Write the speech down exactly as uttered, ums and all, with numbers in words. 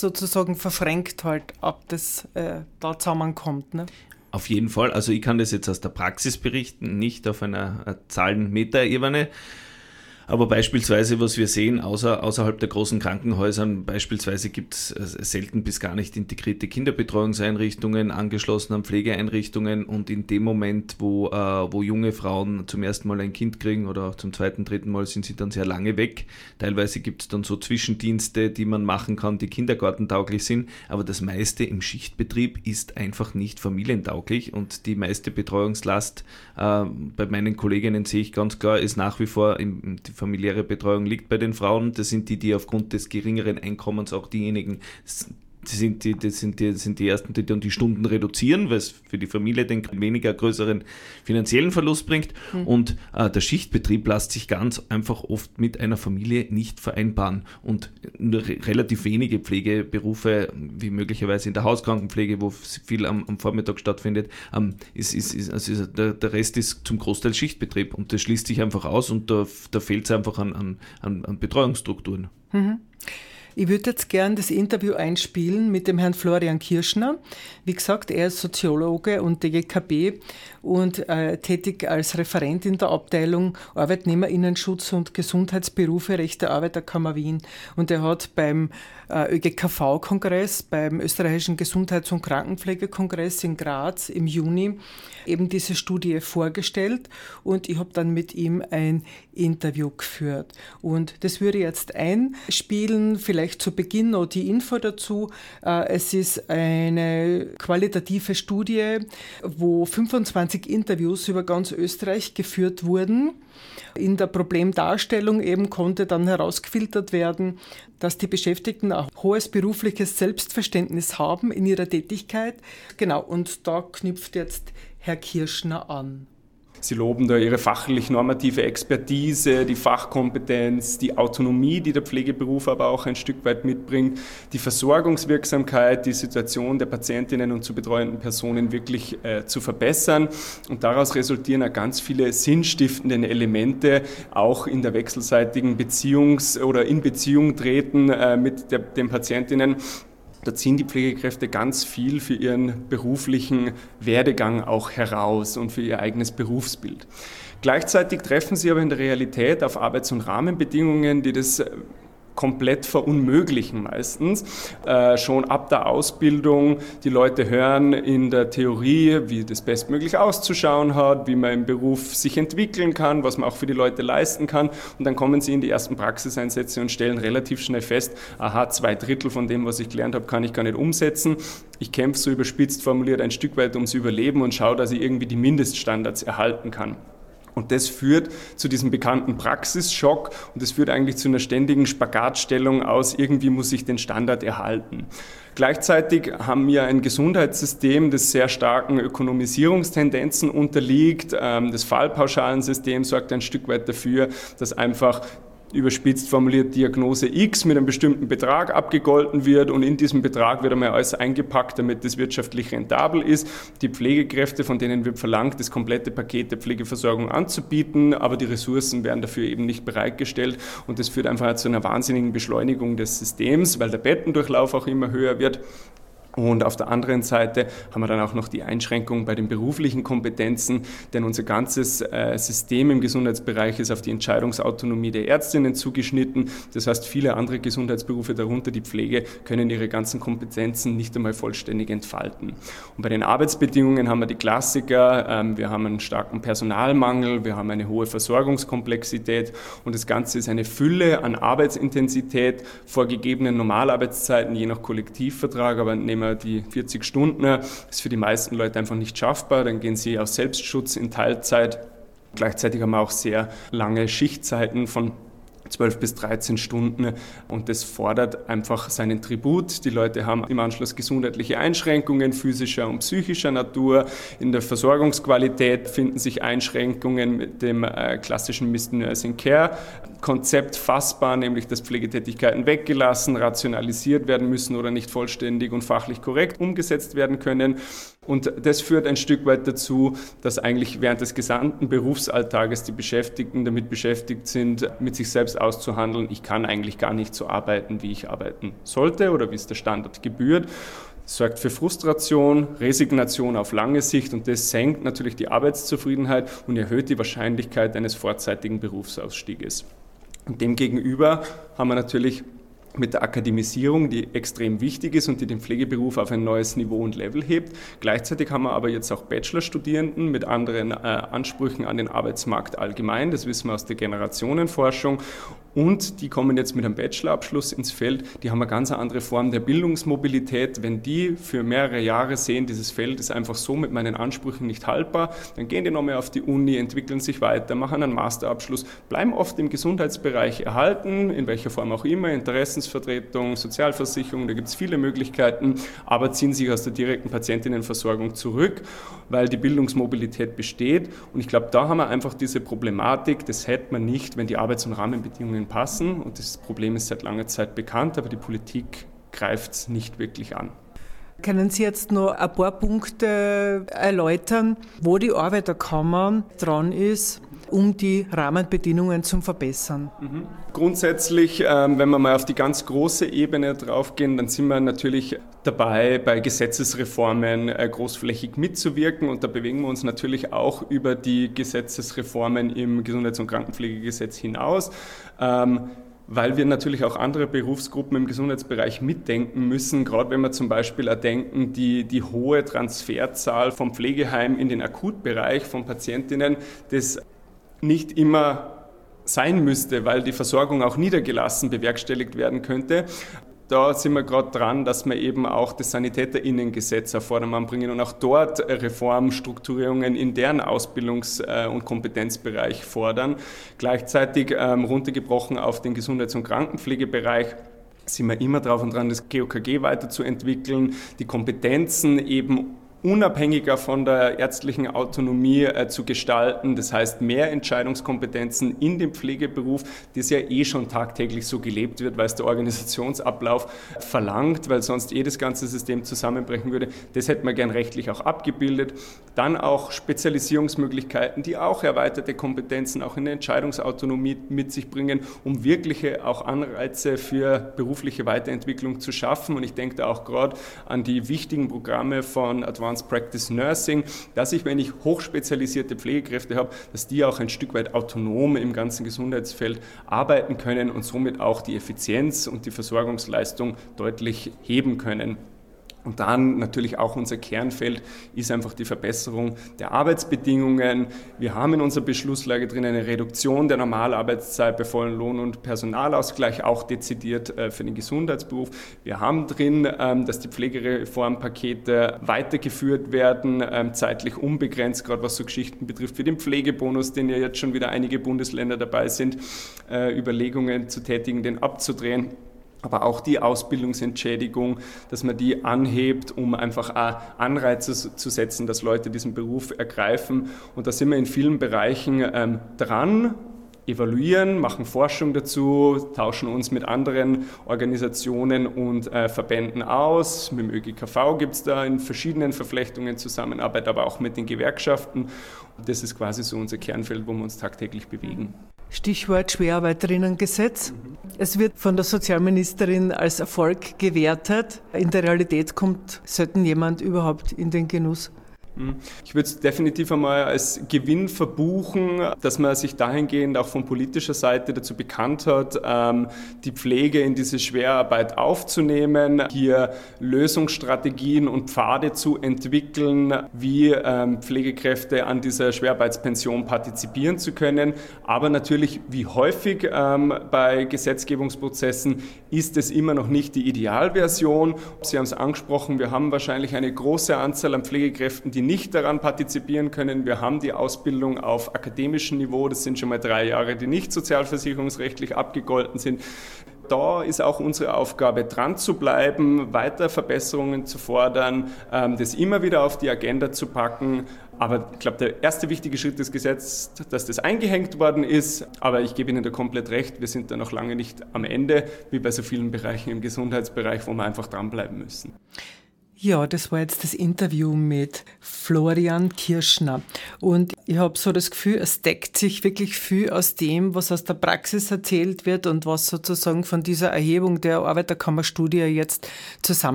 sozusagen verfrängt halt, ab das äh, da zusammenkommt. Ne? Auf jeden Fall. Also ich kann das jetzt aus der Praxis berichten, nicht auf einer Zahlen-Meta-Ebene. Aber beispielsweise, was wir sehen, außer, außerhalb der großen Krankenhäusern, beispielsweise gibt es selten bis gar nicht integrierte Kinderbetreuungseinrichtungen, angeschlossen an Pflegeeinrichtungen, und in dem Moment, wo, äh, wo junge Frauen zum ersten Mal ein Kind kriegen oder auch zum zweiten, dritten Mal, sind sie dann sehr lange weg. Teilweise gibt es dann so Zwischendienste, die man machen kann, die kindergartentauglich sind, aber das meiste im Schichtbetrieb ist einfach nicht familientauglich, und die meiste Betreuungslast äh, bei meinen Kolleginnen, sehe ich ganz klar, ist nach wie vor im, die familiäre Betreuung liegt bei den Frauen. Das sind die, die aufgrund des geringeren Einkommens auch diejenigen, das sind die, das sind die, das sind die Ersten, die dann die Stunden reduzieren, weil es für die Familie den weniger größeren finanziellen Verlust bringt. Mhm. Und äh, der Schichtbetrieb lässt sich ganz einfach oft mit einer Familie nicht vereinbaren. Und nur re- relativ wenige Pflegeberufe, wie möglicherweise in der Hauskrankenpflege, wo viel am, am Vormittag stattfindet, ähm, ist, ist, ist, also der, der Rest ist zum Großteil Schichtbetrieb. Und das schließt sich einfach aus, und da, da fehlt es einfach an, an, an Betreuungsstrukturen. Mhm. Ich würde jetzt gern das Interview einspielen mit dem Herrn Florian Kirschner. Wie gesagt, er ist Soziologe und D G K B und äh, tätig als Referent in der Abteilung Arbeitnehmerinnenschutz und Gesundheitsberufe Recht der Arbeiterkammer Wien. Und er hat beim äh, Ö G K V-Kongress, beim Österreichischen Gesundheits- und Krankenpflegekongress in Graz im Juni eben diese Studie vorgestellt, und ich habe dann mit ihm ein Interview geführt. Und das würde ich jetzt einspielen, vielleicht zu Beginn noch die Info dazu. Es ist eine qualitative Studie, wo fünfundzwanzig Interviews über ganz Österreich geführt wurden. In der Problemdarstellung eben konnte dann herausgefiltert werden, dass die Beschäftigten ein hohes berufliches Selbstverständnis haben in ihrer Tätigkeit. Genau, und da knüpft jetzt Herr Kirschner an. Sie loben da ihre fachlich-normative Expertise, die Fachkompetenz, die Autonomie, die der Pflegeberuf aber auch ein Stück weit mitbringt, die Versorgungswirksamkeit, die Situation der Patientinnen und zu betreuenden Personen wirklich äh, zu verbessern. Und daraus resultieren auch ganz viele sinnstiftende Elemente, auch in der wechselseitigen Beziehungs- oder in Beziehung treten äh, mit der, den Patientinnen. Da ziehen die Pflegekräfte ganz viel für ihren beruflichen Werdegang auch heraus und für ihr eigenes Berufsbild. Gleichzeitig treffen sie aber in der Realität auf Arbeits- und Rahmenbedingungen, die das komplett verunmöglichen meistens. Äh, schon ab der Ausbildung, die Leute hören in der Theorie, wie das bestmöglich auszuschauen hat, wie man im Beruf sich entwickeln kann, was man auch für die Leute leisten kann, und dann kommen sie in die ersten Praxiseinsätze und stellen relativ schnell fest, aha, zwei Drittel von dem, was ich gelernt habe, kann ich gar nicht umsetzen. Ich kämpfe, so überspitzt formuliert, ein Stück weit ums Überleben und schaue, dass ich irgendwie die Mindeststandards erhalten kann. Und das führt zu diesem bekannten Praxisschock, und das führt eigentlich zu einer ständigen Spagatstellung aus, irgendwie muss ich den Standard erhalten. Gleichzeitig haben wir ein Gesundheitssystem, das sehr starken Ökonomisierungstendenzen unterliegt. Das Fallpauschalensystem sorgt ein Stück weit dafür, dass einfach überspitzt formuliert Diagnose X mit einem bestimmten Betrag abgegolten wird, und in diesem Betrag wird einmal alles eingepackt, damit das wirtschaftlich rentabel ist. Die Pflegekräfte, von denen wird verlangt, das komplette Paket der Pflegeversorgung anzubieten, aber die Ressourcen werden dafür eben nicht bereitgestellt, und das führt einfach zu einer wahnsinnigen Beschleunigung des Systems, weil der Bettendurchlauf auch immer höher wird. Und auf der anderen Seite haben wir dann auch noch die Einschränkung bei den beruflichen Kompetenzen, denn unser ganzes äh, System im Gesundheitsbereich ist auf die Entscheidungsautonomie der Ärztinnen zugeschnitten. Das heißt, viele andere Gesundheitsberufe, darunter die Pflege, können ihre ganzen Kompetenzen nicht einmal vollständig entfalten. Und bei den Arbeitsbedingungen haben wir die Klassiker, ähm, wir haben einen starken Personalmangel, wir haben eine hohe Versorgungskomplexität, und das Ganze ist eine Fülle an Arbeitsintensität, vorgegebenen Normalarbeitszeiten, je nach Kollektivvertrag, aber nehmen die vierzig Stunden, ist für die meisten Leute einfach nicht schaffbar. Dann gehen sie aus Selbstschutz in Teilzeit. Gleichzeitig haben wir auch sehr lange Schichtzeiten von zwölf bis dreizehn Stunden, und das fordert einfach seinen Tribut. Die Leute haben im Anschluss gesundheitliche Einschränkungen physischer und psychischer Natur. In der Versorgungsqualität finden sich Einschränkungen mit dem äh, klassischen Missed Nursing Care. Konzept fassbar, nämlich dass Pflegetätigkeiten weggelassen, rationalisiert werden müssen oder nicht vollständig und fachlich korrekt umgesetzt werden können. Und das führt ein Stück weit dazu, dass eigentlich während des gesamten Berufsalltages die Beschäftigten damit beschäftigt sind, mit sich selbst auszuhandeln, ich kann eigentlich gar nicht so arbeiten, wie ich arbeiten sollte oder wie es der Standard gebührt. Das sorgt für Frustration, Resignation auf lange Sicht und das senkt natürlich die Arbeitszufriedenheit und erhöht die Wahrscheinlichkeit eines vorzeitigen Berufsausstieges. Und demgegenüber haben wir natürlich mit der Akademisierung, die extrem wichtig ist und die den Pflegeberuf auf ein neues Niveau und Level hebt. Gleichzeitig haben wir aber jetzt auch Bachelorstudierenden mit anderen äh, Ansprüchen an den Arbeitsmarkt allgemein. Das wissen wir aus der Generationenforschung. Und die kommen jetzt mit einem Bachelorabschluss ins Feld. Die haben eine ganz andere Form der Bildungsmobilität. Wenn die für mehrere Jahre sehen, dieses Feld ist einfach so mit meinen Ansprüchen nicht haltbar, dann gehen die nochmal auf die Uni, entwickeln sich weiter, machen einen Masterabschluss, bleiben oft im Gesundheitsbereich erhalten, in welcher Form auch immer, Interessensvertretung, Sozialversicherung, da gibt es viele Möglichkeiten, aber ziehen sich aus der direkten Patientinnenversorgung zurück, weil die Bildungsmobilität besteht. Und ich glaube, da haben wir einfach diese Problematik, das hätte man nicht, wenn die Arbeits- und Rahmenbedingungen passen. Und das Problem ist seit langer Zeit bekannt, aber die Politik greift es nicht wirklich an. Können Sie jetzt noch ein paar Punkte erläutern, wo die Arbeiterkammer dran ist, um die Rahmenbedingungen zu verbessern? Mhm. Grundsätzlich, ähm, wenn wir mal auf die ganz große Ebene draufgehen, dann sind wir natürlich dabei, bei Gesetzesreformen äh, großflächig mitzuwirken und da bewegen wir uns natürlich auch über die Gesetzesreformen im Gesundheits- und Krankenpflegegesetz hinaus. Ähm, weil wir natürlich auch andere Berufsgruppen im Gesundheitsbereich mitdenken müssen, gerade wenn wir zum Beispiel erdenken, die, die hohe Transferzahl vom Pflegeheim in den Akutbereich von Patientinnen, das nicht immer sein müsste, weil die Versorgung auch niedergelassen bewerkstelligt werden könnte. Da sind wir gerade dran, dass wir eben auch das SanitäterInnengesetz auf Vordermann bringen und auch dort Reformstrukturierungen in deren Ausbildungs- und Kompetenzbereich fordern. Gleichzeitig ähm, runtergebrochen auf den Gesundheits- und Krankenpflegebereich sind wir immer drauf und dran, das G O K G weiterzuentwickeln, die Kompetenzen eben unabhängiger von der ärztlichen Autonomie äh, zu gestalten. Das heißt, mehr Entscheidungskompetenzen in dem Pflegeberuf, das ja eh schon tagtäglich so gelebt wird, weil es der Organisationsablauf verlangt, weil sonst eh das ganze System zusammenbrechen würde. Das hätten wir gern rechtlich auch abgebildet. Dann auch Spezialisierungsmöglichkeiten, die auch erweiterte Kompetenzen auch in der Entscheidungsautonomie mit sich bringen, um wirkliche auch Anreize für berufliche Weiterentwicklung zu schaffen. Und ich denke da auch gerade an die wichtigen Programme von Advanced Practice Nursing, dass ich, wenn ich hochspezialisierte Pflegekräfte habe, dass die auch ein Stück weit autonom im ganzen Gesundheitsfeld arbeiten können und somit auch die Effizienz und die Versorgungsleistung deutlich heben können. Und dann natürlich auch unser Kernfeld ist einfach die Verbesserung der Arbeitsbedingungen. Wir haben in unserer Beschlusslage drin eine Reduktion der Normalarbeitszeit bei vollen Lohn- und Personalausgleich, auch dezidiert für den Gesundheitsberuf. Wir haben drin, dass die Pflegereformpakete weitergeführt werden, zeitlich unbegrenzt, gerade was so Geschichten betrifft, für den Pflegebonus, den ja jetzt schon wieder einige Bundesländer dabei sind, Überlegungen zu tätigen, den abzudrehen. Aber auch die Ausbildungsentschädigung, dass man die anhebt, um einfach auch Anreize zu setzen, dass Leute diesen Beruf ergreifen. Und da sind wir in vielen Bereichen ähm, dran, evaluieren, machen Forschung dazu, tauschen uns mit anderen Organisationen und äh, Verbänden aus. Mit dem Ö G K V gibt es da in verschiedenen Verflechtungen Zusammenarbeit, aber auch mit den Gewerkschaften. Und das ist quasi so unser Kernfeld, wo wir uns tagtäglich bewegen. Stichwort Schwerarbeiterinnengesetz. Es wird von der Sozialministerin als Erfolg gewertet. In der Realität kommt selten jemand überhaupt in den Genuss. Ich würde es definitiv einmal als Gewinn verbuchen, dass man sich dahingehend auch von politischer Seite dazu bekannt hat, die Pflege in diese Schwerarbeit aufzunehmen, hier Lösungsstrategien und Pfade zu entwickeln, wie Pflegekräfte an dieser Schwerarbeitspension partizipieren zu können. Aber natürlich, wie häufig bei Gesetzgebungsprozessen, ist es immer noch nicht die Idealversion. Sie haben es angesprochen, wir haben wahrscheinlich eine große Anzahl an Pflegekräften, die nicht daran partizipieren können. Wir haben die Ausbildung auf akademischem Niveau, das sind schon mal drei Jahre, die nicht sozialversicherungsrechtlich abgegolten sind. da ist auch unsere Aufgabe, dran zu bleiben, weiter Verbesserungen zu fordern, das immer wieder auf die Agenda zu packen. Aber ich glaube, der erste wichtige Schritt ist gesetzt, dass das eingehängt worden ist. Aber ich gebe Ihnen da komplett recht, wir sind da noch lange nicht am Ende, wie bei so vielen Bereichen im Gesundheitsbereich, wo wir einfach dranbleiben müssen. Ja, das war jetzt das Interview mit Florian Kirschner. Und ich habe so das Gefühl, es deckt sich wirklich viel aus dem, was aus der Praxis erzählt wird und was sozusagen von dieser Erhebung der Arbeiterkammerstudie jetzt zusammen